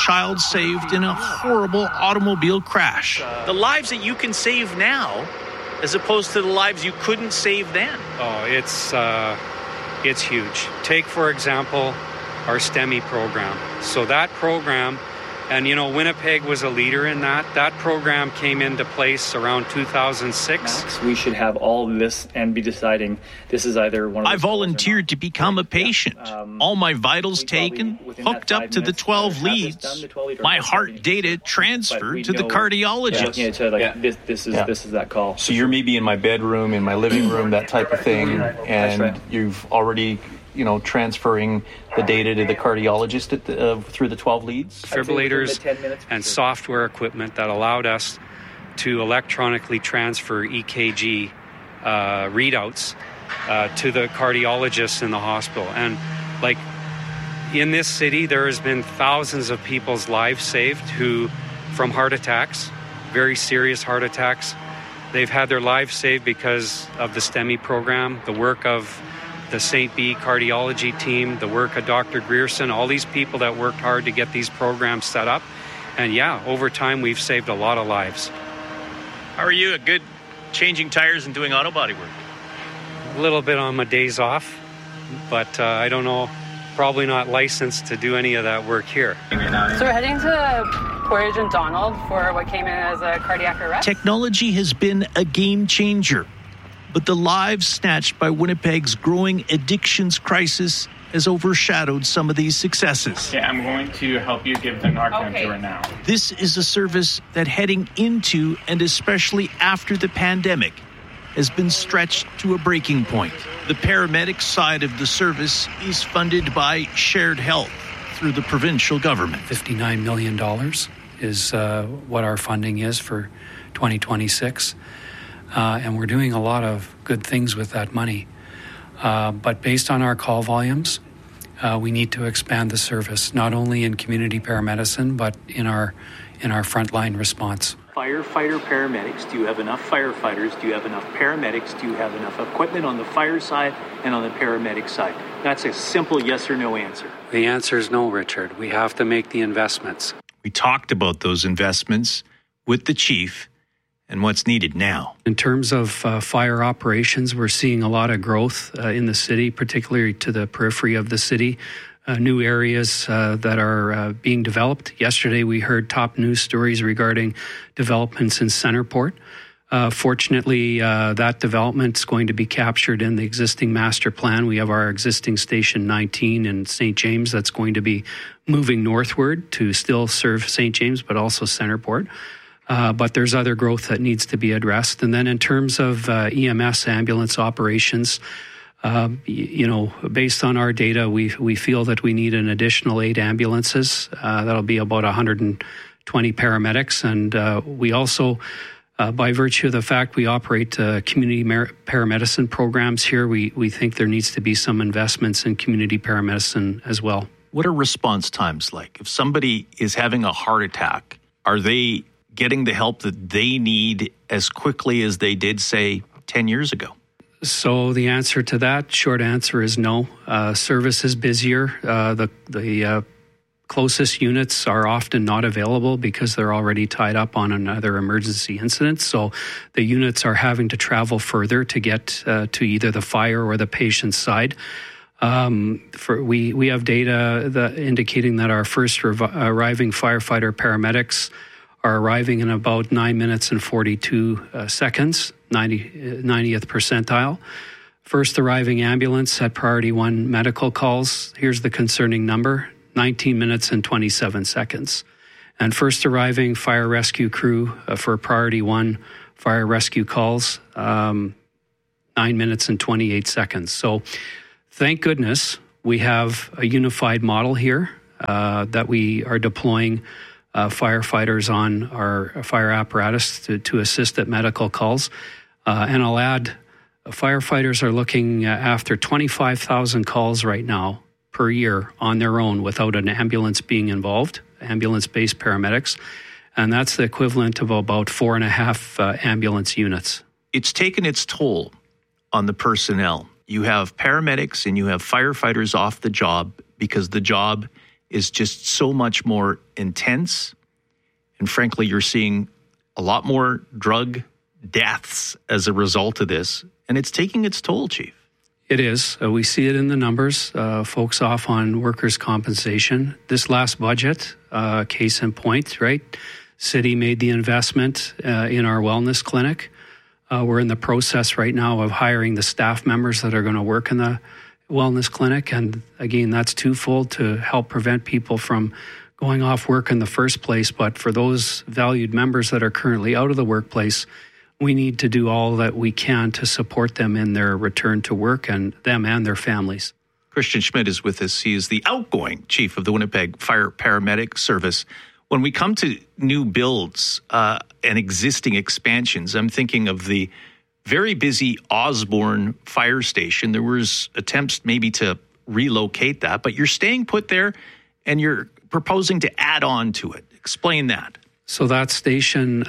child saved in a horrible automobile crash. The lives that you can save now as opposed to the lives you couldn't save then. Oh, it's huge. Take, for example, our STEMI program. So that program, and Winnipeg was a leader in that. That program came into place around 2006. Max, we should have all of this and be deciding this is either one of I volunteered to become a patient. All my vitals taken, hooked up to the 12 leads, my heart data transferred to the cardiologist. This is that call. So you're maybe in my bedroom, in my living room, that type of thing, and you've already transferring the data to the cardiologist through the 12 leads? Defibrillators and software equipment that allowed us to electronically transfer EKG readouts to the cardiologists in the hospital. And in this city, there has been thousands of people's lives saved from heart attacks, very serious heart attacks. They've had their lives saved because of the STEMI program, the work of the St. B cardiology team, the work of Dr. Grierson, all these people that worked hard to get these programs set up. And over time, we've saved a lot of lives. How are you at good changing tires and doing auto body work? A little bit on my days off, but I don't know, probably not licensed to do any of that work here. So we're heading to Portage and Donald for what came in as a cardiac arrest. Technology has been a game changer, but the lives snatched by Winnipeg's growing addictions crisis has overshadowed some of these successes. Okay, I'm going to help you give the Narcan to her now. This is a service that heading into and especially after the pandemic has been stretched to a breaking point. The paramedic side of the service is funded by Shared Health through the provincial government. $59 million is what our funding is for 2026. And we're doing a lot of good things with that money. But based on our call volumes, we need to expand the service, not only in community paramedicine, but in our frontline response. Firefighter paramedics, do you have enough firefighters? Do you have enough paramedics? Do you have enough equipment on the fire side and on the paramedic side? That's a simple yes or no answer. The answer is no, Richard. We have to make the investments. We talked about those investments with the chief and what's needed now. In terms of fire operations, we're seeing a lot of growth in the city, particularly to the periphery of the city. New areas that are being developed. Yesterday, we heard top news stories regarding developments in Centerport. Fortunately, that development is going to be captured in the existing master plan. We have our existing Station 19 in St. James that's going to be moving northward to still serve St. James, but also Centerport. But there's other growth that needs to be addressed. And then in terms of EMS ambulance operations, based on our data, we feel that we need an additional 8 ambulances. That'll be about 120 paramedics. And we also, by virtue of the fact we operate community paramedicine programs here, we think there needs to be some investments in community paramedicine as well. What are response times like? If somebody is having a heart attack, are they getting the help that they need as quickly as they did, say, 10 years ago? So the answer to that, short answer is no. Service is busier. The closest units are often not available because they're already tied up on another emergency incident. So the units are having to travel further to get to either the fire or the patient's side. We have data indicating that our first arriving firefighter paramedics are arriving in about 9 minutes and 42 seconds, 90th percentile. First arriving ambulance had priority 1 medical calls. Here's the concerning number, 19 minutes and 27 seconds. And first arriving fire rescue crew for priority 1 fire rescue calls, 9 minutes and 28 seconds. So thank goodness we have a unified model here that we are deploying firefighters on our fire apparatus to assist at medical calls. And I'll add, firefighters are looking after 25,000 calls right now per year on their own without an ambulance being involved, ambulance-based paramedics. And that's the equivalent of about 4.5 ambulance units. It's taken its toll on the personnel. You have paramedics and you have firefighters off the job because the job is just so much more intense. And frankly, you're seeing a lot more drug deaths as a result of this. And it's taking its toll, Chief. It is. We see it in the numbers. Folks off on workers' compensation. This last budget, case in point, right? City made the investment in our wellness clinic. We're in the process right now of hiring the staff members that are going to work in the wellness clinic. And again, that's twofold to help prevent people from going off work in the first place. But for those valued members that are currently out of the workplace, we need to do all that we can to support them in their return to work, and them and their families. Christian Schmidt is with us. He is the outgoing chief of the Winnipeg Fire Paramedic Service. When we come to new builds and existing expansions, I'm thinking of the very busy Osborne Fire Station. There was attempts maybe to relocate that, but you're staying put there and you're proposing to add on to it. Explain that. So that station,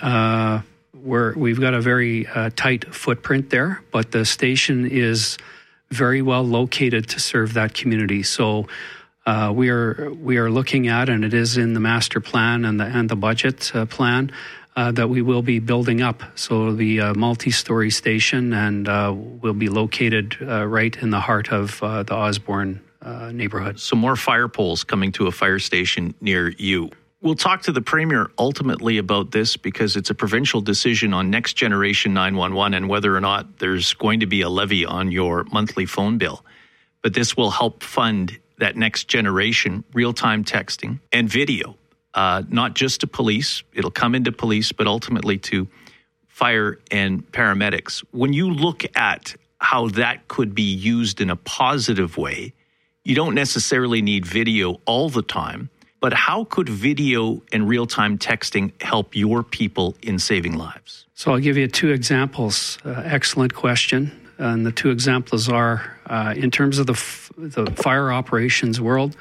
we've got a very tight footprint there, but the station is very well located to serve that community. So we are looking at, and it is in the master plan and the budget plan, that we will be building up. So the multi-story station, and will be located right in the heart of the Osborne neighborhood. So more fire poles coming to a fire station near you. We'll talk to the Premier ultimately about this because it's a provincial decision on Next Generation 911 and whether or not there's going to be a levy on your monthly phone bill. But this will help fund that next generation real-time texting and video, not just to police. It'll come into police, but ultimately to fire and paramedics. When you look at how that could be used in a positive way, you don't necessarily need video all the time. But how could video and real-time texting help your people in saving lives? So I'll give you two examples. Excellent question. And the two examples are, in terms of the fire operations world,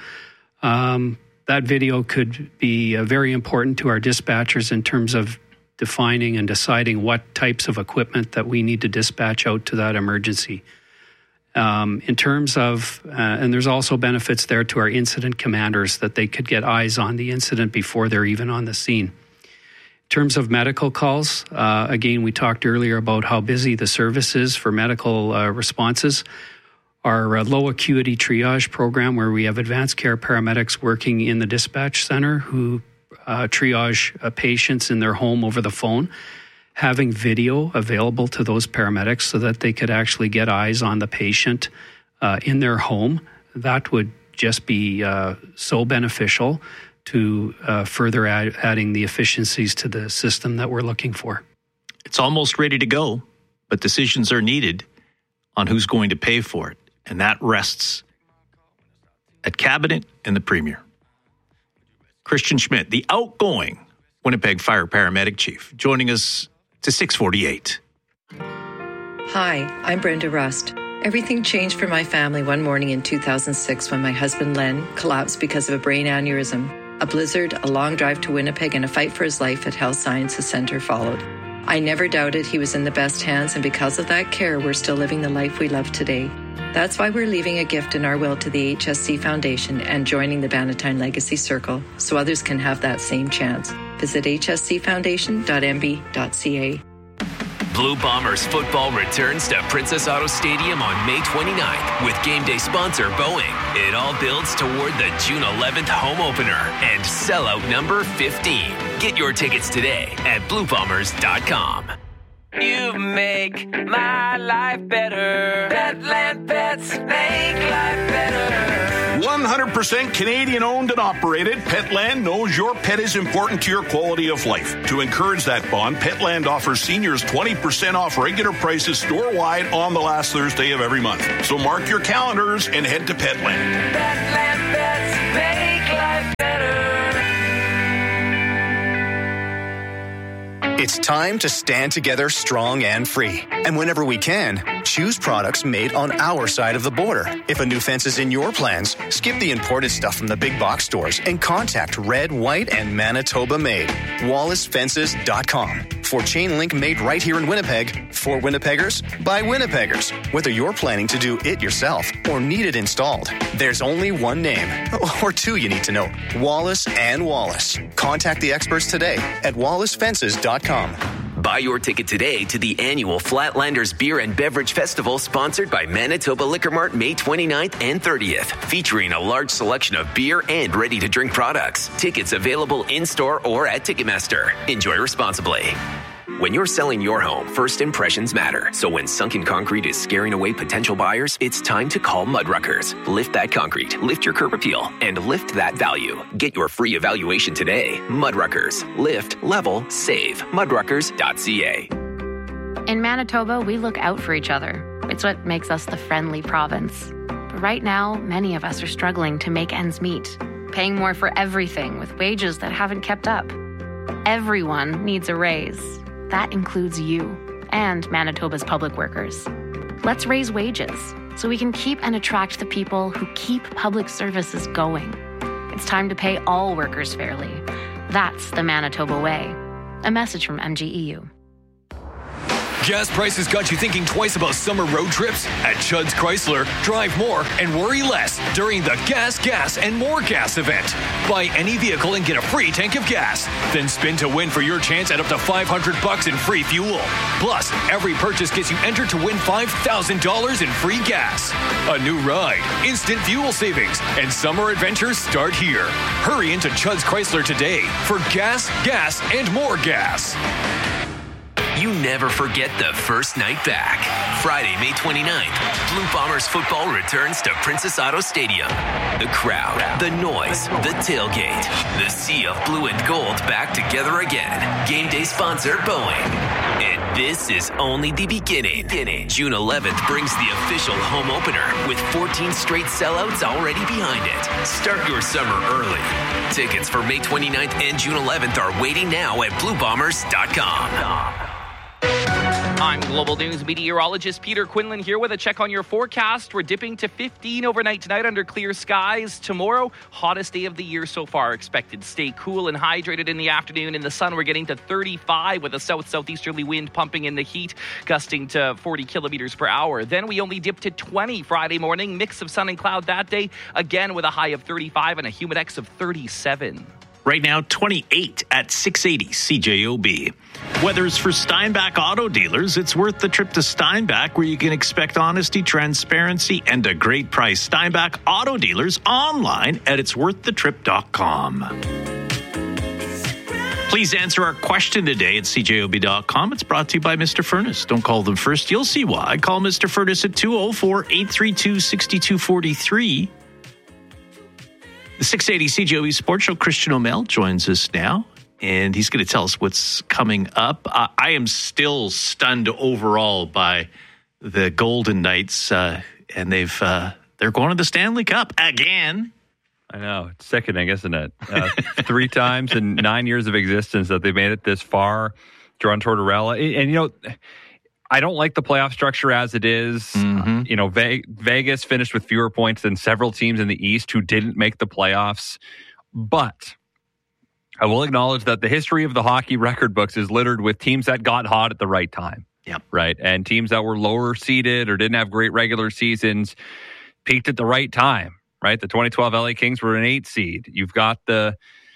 that video could be very important to our dispatchers in terms of defining and deciding what types of equipment that we need to dispatch out to that emergency. In terms of, and there's also benefits there to our incident commanders that they could get eyes on the incident before they're even on the scene. In terms of medical calls, again, we talked earlier about how busy the service is for medical responses. Our low acuity triage program, where we have advanced care paramedics working in the dispatch center who triage patients in their home over the phone, having video available to those paramedics so that they could actually get eyes on the patient in their home. That would just be so beneficial to further adding the efficiencies to the system that we're looking for. It's almost ready to go, but decisions are needed on who's going to pay for it. And that rests at Cabinet and the Premier. Christian Schmidt, the outgoing Winnipeg Fire Paramedic Chief, joining us to 648. Hi, I'm Brenda Rust. Everything changed for my family one morning in 2006 when my husband Len collapsed because of a brain aneurysm. A blizzard, a long drive to Winnipeg, and a fight for his life at Health Sciences Centre followed. I never doubted he was in the best hands, and because of that care, we're still living the life we love today. That's why we're leaving a gift in our will to the HSC Foundation and joining the Bannatyne Legacy Circle so others can have that same chance. Visit hscfoundation.mb.ca. Blue Bombers football returns to Princess Auto Stadium on May 29th with game day sponsor Boeing. It all builds toward the June 11th home opener and sellout number 15. Get your tickets today at bluebombers.com. You make my life better. Petland Pets make life better. 100% Canadian owned and operated, Petland knows your pet is important to your quality of life. To encourage that bond, Petland offers seniors 20% off regular prices store-wide on the last Thursday of every month. So mark your calendars and head to Petland. Petland Pets make life better. It's time to stand together strong and free. And whenever we can, choose products made on our side of the border. If a new fence is in your plans, skip the imported stuff from the big box stores and contact Red, White, and Manitoba Made. WallaceFences.com. for chain link made right here in Winnipeg for Winnipeggers by Winnipeggers. Whether you're planning to do it yourself or need it installed, there's only one name, or two you need to know, Wallace and Wallace. Contact the experts today at wallacefences.com. Buy your ticket today to the annual Flatlanders Beer and Beverage Festival sponsored by Manitoba Liquor Mart May 29th and 30th, featuring a large selection of beer and ready-to-drink products. Tickets available in-store or at Ticketmaster. Enjoy responsibly. When you're selling your home, first impressions matter. So when sunken concrete is scaring away potential buyers, it's time to call Mudruckers. Lift that concrete, lift your curb appeal, and lift that value. Get your free evaluation today. Mudruckers. Lift, level, save. Mudruckers.ca. In Manitoba, we look out for each other. It's what makes us the friendly province. But right now, many of us are struggling to make ends meet, paying more for everything with wages that haven't kept up. Everyone needs a raise. That includes you and Manitoba's public workers. Let's raise wages so we can keep and attract the people who keep public services going. It's time to pay all workers fairly. That's the Manitoba way. A message from MGEU. Gas prices got you thinking twice about summer road trips? At Chud's Chrysler, drive more and worry less during the Gas, and More Gas event. Buy any vehicle and get a free tank of gas. Then spin to win for your chance at up to $500 in free fuel. Plus, every purchase gets you entered to win $5,000 in free gas. A new ride, instant fuel savings, and summer adventures start here. Hurry into Chud's Chrysler today for gas, and more gas. You never forget the first night back. Friday, May 29th, Blue Bombers football returns to Princess Auto Stadium. The crowd, the noise, the tailgate, the sea of blue and gold back together again. Game day sponsor, Boeing. And this is only the beginning. June 11th brings the official home opener with 14 straight sellouts already behind it. Start your summer early. Tickets for May 29th and June 11th are waiting now at BlueBombers.com. I'm Global News meteorologist Peter Quinlan here with a check on your forecast. We're dipping to 15 overnight tonight under clear skies. Tomorrow, hottest day of the year so far expected. Stay cool and hydrated in the afternoon. In the sun, we're getting to 35 with a south-southeasterly wind pumping in the heat, gusting to 40 kilometers per hour. Then we only dip to 20 Friday morning. Mix of sun and cloud that day, again with a high of 35 and a humidex of 37. Right now, 28 at 680 CJOB. Weather's for Steinbach Auto Dealers. It's worth the trip to Steinbach, where you can expect honesty, transparency, and a great price. Steinbach Auto Dealers online at itsworththetrip.com. Please answer our question today at CJOB.com. It's brought to you by Mr. Furnace. Don't call them first. You'll see why. Call Mr. Furnace at 204-832-6243. The 680 CJOB Sports Show, Christian O'Mell joins us now, and he's going to tell us what's coming up. I am still stunned overall by the Golden Knights, and they're going to the Stanley Cup again. I know. It's sickening, isn't it? 3 times in 9 years of existence that they've made it this far. John Tortorella. And, you know, I don't like the playoff structure as it is. Mm-hmm. You know, Vegas finished with fewer points than several teams in the East who didn't make the playoffs. But I will acknowledge that the history of the hockey record books is littered with teams that got hot at the right time. Yep. Right. And teams that were lower seeded or didn't have great regular seasons peaked at the right time. Right. The 2012 LA Kings were an 8 seed. You've got the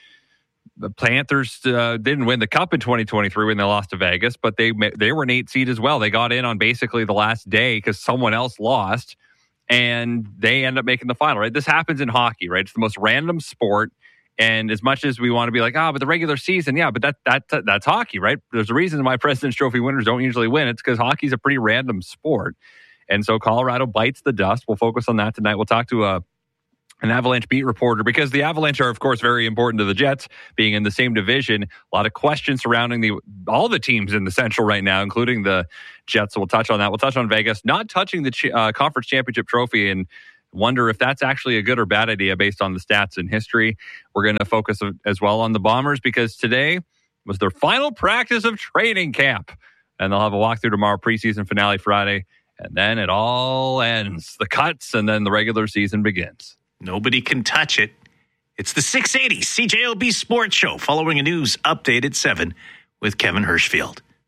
Panthers didn't win the Cup in 2023 when they lost to Vegas, but they were an 8 seed as well. They got in on basically the last day because someone else lost, and they end up making the final, right? This happens in hockey, right? It's the most random sport, and as much as we want to be like, but the regular season, yeah, but that's hockey, right? There's a reason why President's Trophy winners don't usually win. It's because hockey's a pretty random sport, and so Colorado bites the dust. We'll focus on that tonight. We'll talk to an Avalanche beat reporter, because the Avalanche are, of course, very important to the Jets, being in the same division. A lot of questions surrounding all the teams in the Central right now, including the Jets. So we'll touch on that. We'll touch on Vegas not touching the conference championship trophy and wonder if that's actually a good or bad idea based on the stats and history. We're going to focus as well on the Bombers, because today was their final practice of training camp. And they'll have a walkthrough tomorrow, preseason finale Friday. And then it all ends. The cuts, and then the regular season begins. Nobody can touch it. It's the 680 CJOB Sports Show, following a news update at 7 with Kevin Hirschfield.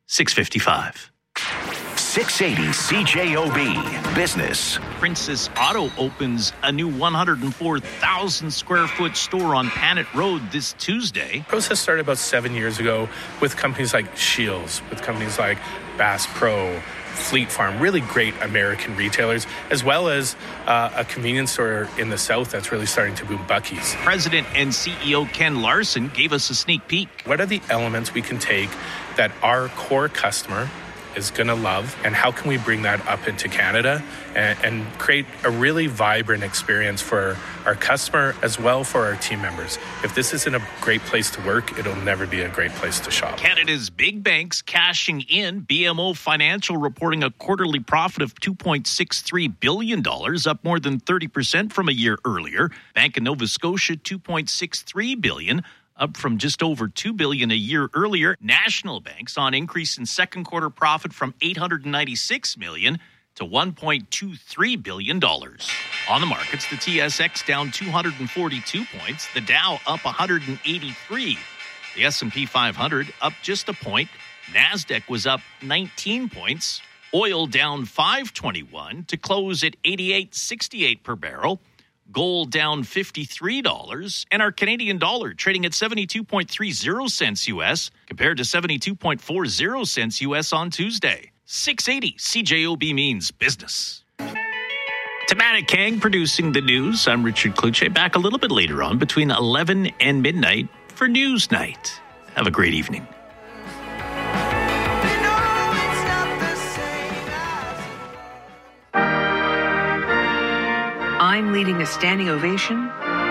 6:55. 680 CJOB Business. Princess Auto opens a new 104,000 square foot store on Panet Road this Tuesday. The process started about 7 years ago with companies like Shields, with companies like Bass Pro, Fleet Farm, really great American retailers, as well as a convenience store in the South that's really starting to boom, Buc-ee's. President and CEO Ken Larson gave us a sneak peek. What are the elements we can take that our core customer is going to love, and how can we bring that up into Canada and create a really vibrant experience for our customer as well for our team members? If this isn't a great place to work, it'll never be a great place to shop. Canada's big banks cashing in. BMO Financial reporting a quarterly profit of $2.63 billion, up more than 30% from a year earlier. Bank of Nova Scotia, $2.63 billion, up from just over $2 billion a year earlier. National Bank saw an increase in second quarter profit from $896 million to $1.23 billion. On the markets, the TSX down 242 points, the Dow up 183, the S&P 500 up just a point, NASDAQ was up 19 points, oil down 521 to close at 88.68 per barrel. Gold down $53, and our Canadian dollar trading at 72.30 cents U.S. compared to 72.40 cents U.S. on Tuesday. 680 CJOB means business. Tamana Kang producing the news. I'm Richard Kluche. Back a little bit later on between 11 and midnight for News Night. Have a great evening. I'm leading a standing ovation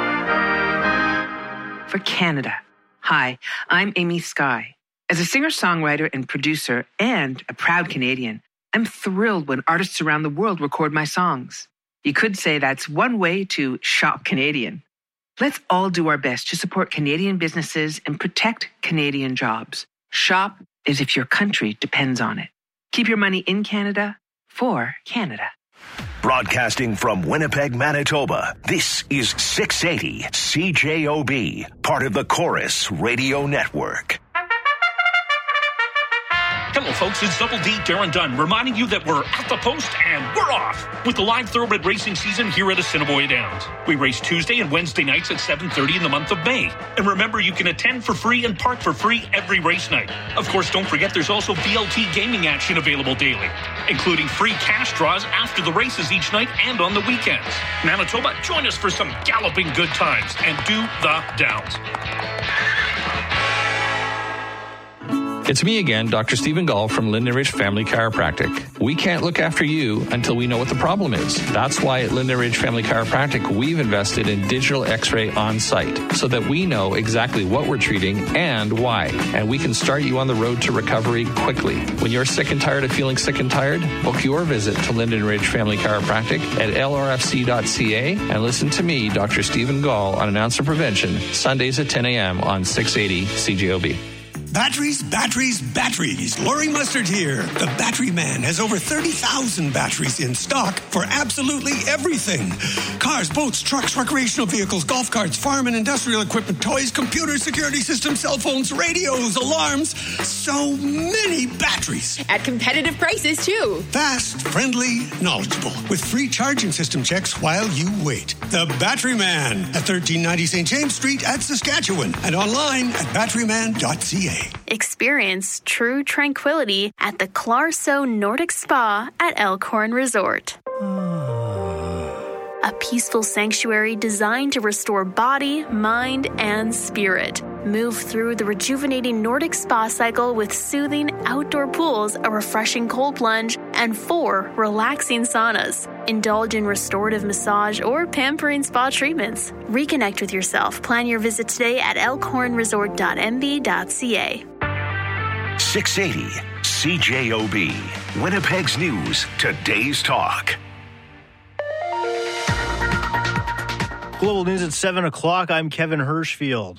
for Canada. Hi, I'm Amy Skye. As a singer-songwriter and producer and a proud Canadian, I'm thrilled when artists around the world record my songs. You could say that's one way to shop Canadian. Let's all do our best to support Canadian businesses and protect Canadian jobs. Shop as if your country depends on it. Keep your money in Canada for Canada. Broadcasting from Winnipeg, Manitoba, this is 680 CJOB, part of the Chorus Radio Network. Hello, folks. It's Double D, Darren Dunn, reminding you that we're at the post and we're off with the live thoroughbred racing season here at Assiniboia Downs. We race Tuesday and Wednesday nights at 7:30 in the month of May. And remember, you can attend for free and park for free every race night. Of course, don't forget there's also VLT gaming action available daily, including free cash draws after the races each night and on the weekends. Manitoba, join us for some galloping good times and do the Downs. It's me again, Dr. Stephen Gall from Linden Ridge Family Chiropractic. We can't look after you until we know what the problem is. That's why at Linden Ridge Family Chiropractic, we've invested in digital x-ray on site so that we know exactly what we're treating and why. And we can start you on the road to recovery quickly. When you're sick and tired of feeling sick and tired, book your visit to Linden Ridge Family Chiropractic at lrfc.ca and listen to me, Dr. Stephen Gall, on An Ounce of Prevention, Sundays at 10 a.m. on 680 CJOB. Batteries, batteries, batteries. Laurie Mustard here. The Battery Man has over 30,000 batteries in stock for absolutely everything. Cars, boats, trucks, recreational vehicles, golf carts, farm and industrial equipment, toys, computers, security systems, cell phones, radios, alarms. So many batteries. At competitive prices, too. Fast, friendly, knowledgeable. With free charging system checks while you wait. The Battery Man at 1390 St. James Street at Saskatchewan. And online at batteryman.ca. Experience true tranquility at the Clarso Nordic Spa at Elkhorn Resort. A peaceful sanctuary designed to restore body, mind, and spirit. Move through the rejuvenating Nordic spa cycle with soothing outdoor pools, a refreshing cold plunge, and 4 relaxing saunas. Indulge in restorative massage or pampering spa treatments. Reconnect with yourself. Plan your visit today at elkhornresort.mb.ca. 680 CJOB, Winnipeg's News, Today's Talk. Global News at 7 o'clock. I'm Kevin Hirschfield.